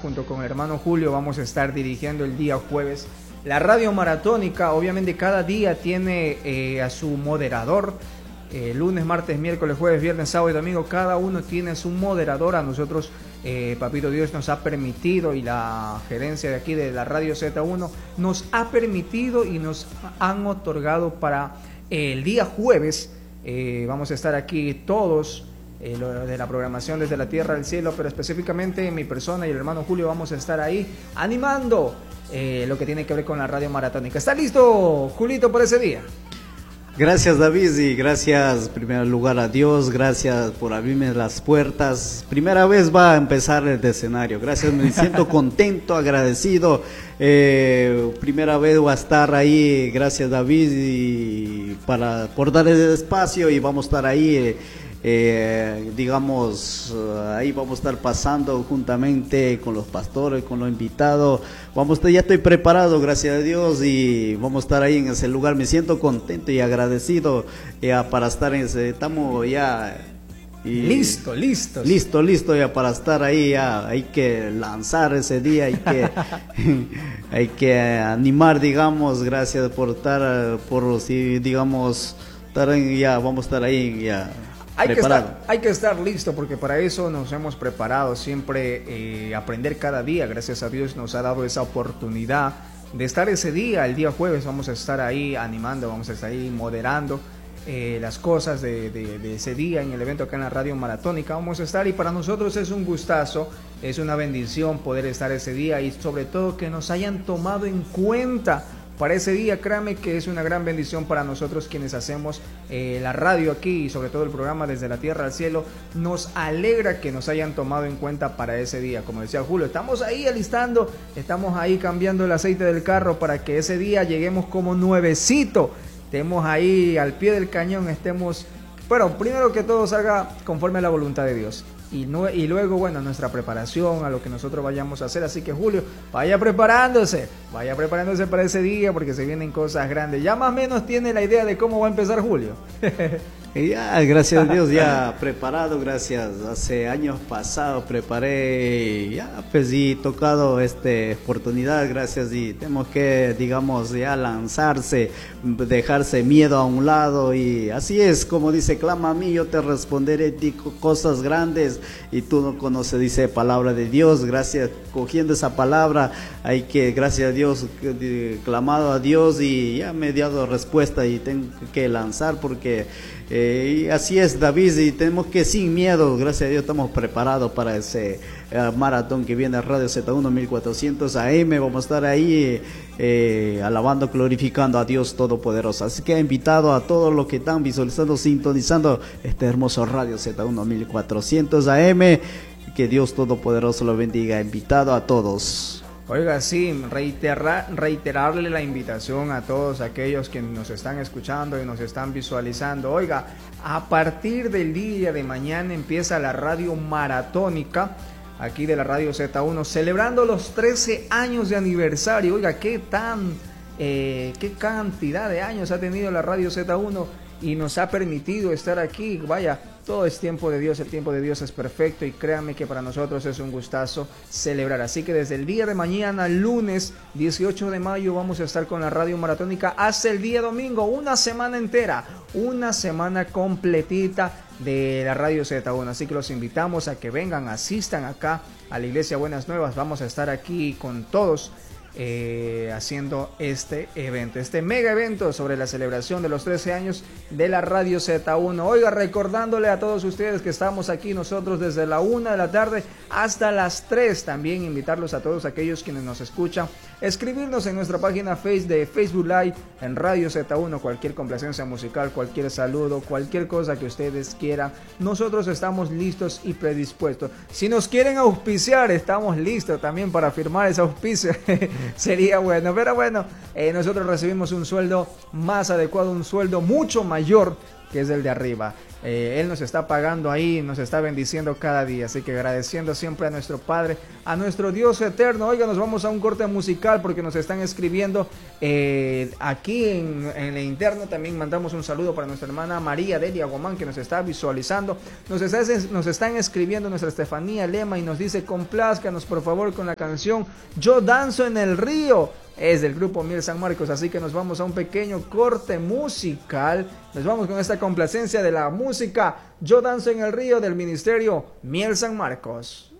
junto con el hermano Julio vamos a estar dirigiendo el día jueves la radio maratónica. Obviamente cada día tiene a su moderador. Lunes, martes, miércoles, jueves, viernes, sábado y domingo, cada uno tiene su moderador. A nosotros, Papito Dios nos ha permitido, y la gerencia de aquí de la Radio Z1 nos ha permitido y nos han otorgado para el día jueves. Vamos a estar aquí todos, de la programación desde la tierra al cielo, pero específicamente mi persona y el hermano Julio vamos a estar ahí animando lo que tiene que ver con la radio maratónica. ¿Está listo, Julito, por ese día? Gracias, David, y gracias en primer lugar a Dios, gracias por abrirme las puertas. Primera vez va a empezar el escenario, gracias, me siento contento, agradecido. Primera vez voy a estar ahí, gracias, David, y por dar el espacio, y vamos a estar ahí. Digamos, ahí vamos a estar pasando juntamente con los pastores, con los invitados. Ya estoy preparado, gracias a Dios, y vamos a estar ahí en ese lugar. Me siento contento y agradecido para estar en ese, estamos ya listo ya para estar ahí. Ya hay que lanzar ese día, hay que animar, digamos. Gracias por estar, ya vamos a estar ahí ya. Hay que estar listo, porque para eso nos hemos preparado siempre, aprender cada día. Gracias a Dios nos ha dado esa oportunidad de estar ese día, el día jueves. Vamos a estar ahí animando, vamos a estar ahí moderando las cosas de ese día en el evento acá en la radio maratónica. Vamos a estar, y para nosotros es un gustazo, es una bendición poder estar ese día, y sobre todo que nos hayan tomado en cuenta para ese día. Créame que es una gran bendición para nosotros quienes hacemos la radio aquí, y sobre todo el programa Desde la Tierra al Cielo. Nos alegra que nos hayan tomado en cuenta para ese día. Como decía Julio, estamos ahí alistando, estamos ahí cambiando el aceite del carro para que ese día lleguemos como nuevecito, estemos ahí al pie del cañón, bueno, primero que todo salga conforme a la voluntad de Dios. Y luego, bueno, nuestra preparación a lo que nosotros vayamos a hacer. Así que Julio, vaya preparándose para ese día, porque se vienen cosas grandes. Ya más o menos tiene la idea de cómo va a empezar Julio. Ya, gracias a Dios, ya preparado, gracias. Hace años pasados preparé, ya pues, y tocado esta oportunidad, gracias, y tenemos que, digamos, ya lanzarse, dejarse miedo a un lado, y así es, como dice, clama a mí, yo te responderé, digo cosas grandes, y tú no conoces, dice palabra de Dios. Gracias, cogiendo esa palabra, hay que, gracias a Dios, clamado a Dios, y ya me he dado respuesta, y tengo que lanzar, porque y así es, David, y tenemos que, sin miedo, gracias a Dios, estamos preparados para ese maratón que viene a Radio Z1 1400 AM. Vamos a estar ahí alabando, glorificando a Dios Todopoderoso. Así que he invitado a todos los que están visualizando, sintonizando este hermoso Radio Z1 1400 AM. Que Dios Todopoderoso lo bendiga. Invitado a todos. Oiga, sí, reiterarle la invitación a todos aquellos que nos están escuchando y nos están visualizando. Oiga, a partir del día de mañana empieza la radio maratónica aquí de la Radio Z1, celebrando los 13 años de aniversario. Oiga, qué cantidad de años ha tenido la Radio Z1 y nos ha permitido estar aquí. Vaya, todo es tiempo de Dios, el tiempo de Dios es perfecto, y créanme que para nosotros es un gustazo celebrar. Así que desde el día de mañana, lunes 18 de mayo, vamos a estar con la radio maratónica hasta el día domingo, una semana entera, una semana completita de la Radio Z1. Así que los invitamos a que vengan, asistan acá a la Iglesia Buenas Nuevas. Vamos a estar aquí con todos haciendo este evento, este mega evento sobre la celebración de los 13 años de la Radio Z1. Oiga, recordándole a todos ustedes que estamos aquí nosotros desde la 1 de la tarde hasta las 3. También invitarlos a todos aquellos quienes nos escuchan, escribirnos en nuestra página de Facebook Live en Radio Z1, cualquier complacencia musical, cualquier saludo, cualquier cosa que ustedes quieran. Nosotros estamos listos y predispuestos. Si nos quieren auspiciar, estamos listos también para firmar ese auspicio. Sería bueno, pero bueno, nosotros recibimos un sueldo más adecuado, un sueldo mucho mayor que es el de arriba. Él nos está pagando ahí, nos está bendiciendo cada día, así que agradeciendo siempre a nuestro Padre, a nuestro Dios eterno. Oiga, nos vamos a un corte musical porque nos están escribiendo aquí en el interno. También mandamos un saludo para nuestra hermana María Delia Gomán, que nos está visualizando. Nos están escribiendo nuestra Estefanía Lema y nos dice: complázcanos por favor con la canción Yo Danzo en el Río. Es del grupo Miel San Marcos, así que nos vamos a un pequeño corte musical. Nos vamos con esta complacencia de la música Yo Danzo en el Río del ministerio Miel San Marcos.